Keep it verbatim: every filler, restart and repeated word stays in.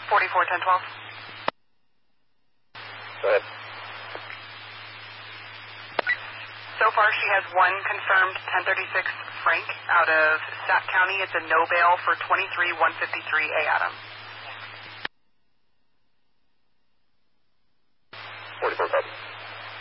forty-four ten twelve. Go ahead. So far, she has one confirmed ten thirty-six Frank out of Sac County. It's a no bail for twenty-three one fifty-three A Adam.